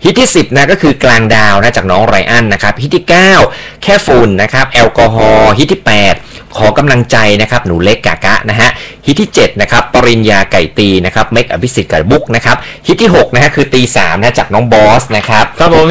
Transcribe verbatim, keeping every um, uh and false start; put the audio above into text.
ฮิตที่สิบนะก็คือกลางดาวนะจากน้องไรอันนะครับฮิตที่เก้าแค่ฝุ่นนะครับแอลกอฮอล์ฮิตที่แปดขอกำลังใจนะครับหนูเล็กกากะนะฮะฮิตที่เจ็ดนะครับปริญญาไก่ตีนะครับเมกอภิสิทธิ์กับบุ๊กนะครับฮิตที่หกนะฮะคือตีสามนะจากน้องบอสนะครับครับผม